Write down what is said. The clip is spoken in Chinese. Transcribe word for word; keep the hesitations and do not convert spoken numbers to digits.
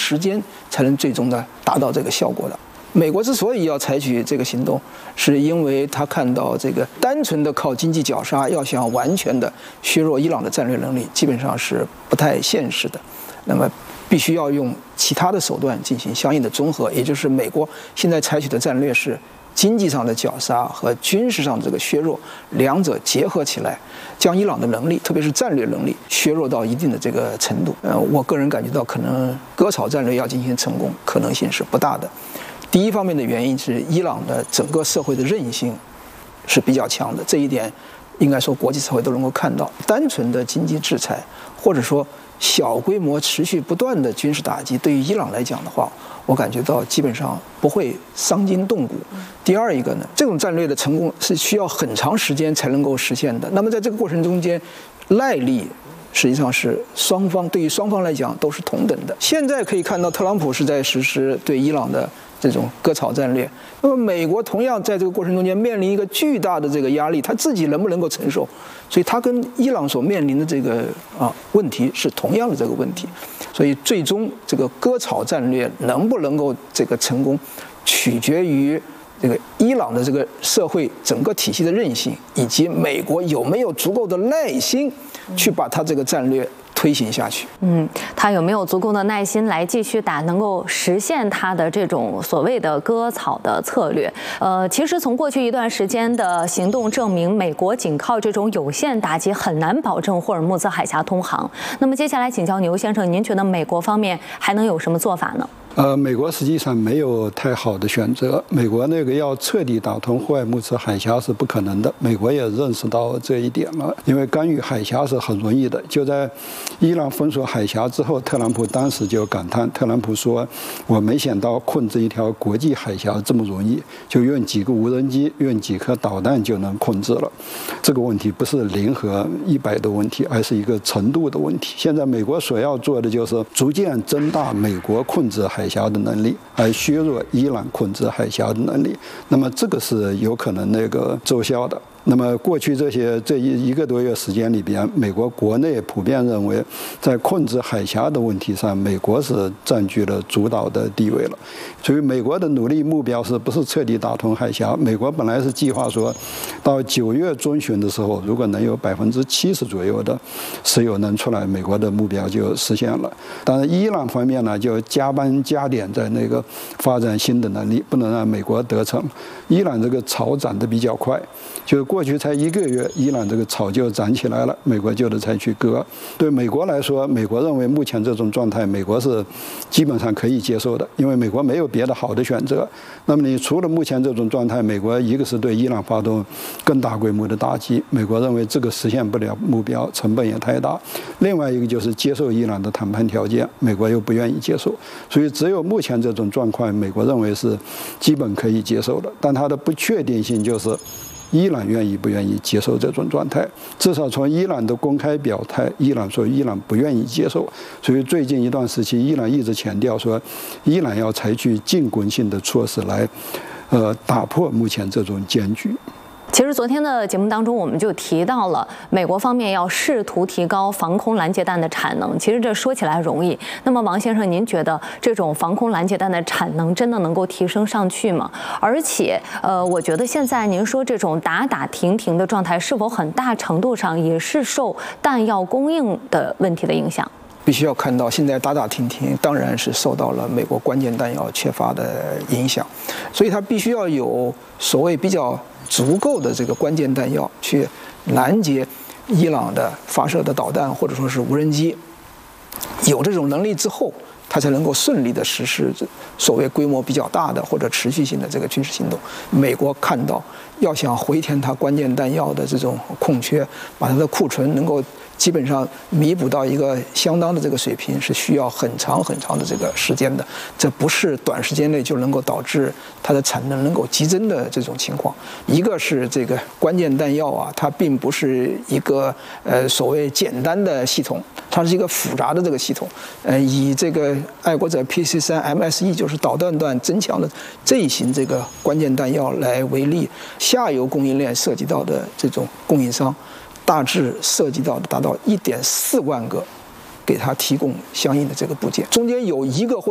时间才能最终的达到这个效果的。美国之所以要采取这个行动，是因为他看到这个单纯的靠经济绞杀，要想完全的削弱伊朗的战略能力，基本上是不太现实的。那么必须要用其他的手段进行相应的综合，也就是美国现在采取的战略是经济上的绞杀和军事上的这个削弱，两者结合起来，将伊朗的能力，特别是战略能力削弱到一定的这个程度。呃，我个人感觉到，可能割草战略要进行成功，可能性是不大的。第一方面的原因是伊朗的整个社会的韧性是比较强的，这一点应该说国际社会都能够看到。单纯的经济制裁，或者说小规模持续不断的军事打击，对于伊朗来讲的话，我感觉到基本上不会伤筋动骨。第二一个呢，这种战略的成功是需要很长时间才能够实现的。那么在这个过程中间，耐力实际上是双方对于双方来讲都是同等的。现在可以看到，特朗普是在实施对伊朗的这种割草战略，那么美国同样在这个过程中间面临一个巨大的这个压力，他自己能不能够承受？所以他跟伊朗所面临的这个啊问题是同样的这个问题，所以最终这个割草战略能不能够这个成功，取决于这个伊朗的这个社会整个体系的韧性，以及美国有没有足够的耐心去把他这个战略推行下去。 嗯，他有没有足够的耐心来继续打，能够实现他的这种所谓的割草的策略？呃，其实从过去一段时间的行动证明，美国仅靠这种有限打击很难保证霍尔木兹海峡通航。那么接下来请教牛先生，您觉得美国方面还能有什么做法呢？ 呃，美国实际上没有太好的选择。美国那个要彻底打通霍尔木兹海峡是不可能的，美国也认识到这一点了。因为干预海峡是很容易的，就在伊朗封锁海峡之后，特朗普当时就感叹，特朗普说：“我没想到控制一条国际海峡这么容易，就用几个无人机、用几颗导弹就能控制了。”这个问题不是零和一百的问题，而是一个程度的问题。现在美国所要做的就是逐渐增大美国控制海峡海峡的能力，而削弱伊朗控制海峡的能力，那么这个是有可能那个奏效的。那么过去这些这一一个多月时间里边，美国国内普遍认为，在控制海峡的问题上，美国是占据了主导的地位了。所以美国的努力目标是不是彻底打通海峡？美国本来是计划说，到九月中旬的时候，如果能有百分之七十左右的石油能出来，美国的目标就实现了。当然，伊朗方面呢，就加班加点在那个发展新的能力，不能让美国得逞。伊朗这个草长得比较快，就过去才一个月，伊朗这个草就长起来了，美国就得采取割。对美国来说，美国认为目前这种状态，美国是基本上可以接受的，因为美国没有别的好的选择。那么你除了目前这种状态，美国一个是对伊朗发动更大规模的打击，美国认为这个实现不了目标，成本也太大；另外一个就是接受伊朗的谈判条件，美国又不愿意接受。所以只有目前这种状况，美国认为是基本可以接受的，但它的不确定性就是伊朗愿意不愿意接受这种状态。至少从伊朗的公开表态，伊朗说伊朗不愿意接受。所以最近一段时期，伊朗一直强调说，伊朗要采取进攻性的措施来，呃，打破目前这种僵局。 其实昨天的节目当中，我们就提到了美国方面要试图提高防空拦截弹的产能。其实这说起来容易，那么王先生，您觉得这种防空拦截弹的产能真的能够提升上去吗？而且，呃，我觉得现在您说这种打打停停的状态，是否很大程度上也是受弹药供应的问题的影响？ 必须要看到，现在打打停停，当然是受到了美国关键弹药缺乏的影响，所以它必须要有所谓比较足够的这个关键弹药去拦截伊朗的发射的导弹或者说是无人机。有这种能力之后，它才能够顺利的实施所谓规模比较大的或者持续性的这个军事行动。美国看到，要想回填它关键弹药的这种空缺，把它的库存能够基本上弥补到一个相当的这个水平，是需要很长很长的这个时间的。这不是短时间内就能够导致它的产能能够激增的这种情况。一个是这个关键弹药啊，它并不是一个呃所谓简单的系统，它是一个复杂的这个系统。呃，以这个爱国者 P C 三 M S E 就是导弹段增强的这一型这个关键弹药来为例，下游供应链涉及到的这种供应商，大致涉及到达到一点四万个，给他提供相应的这个部件，中间有一个或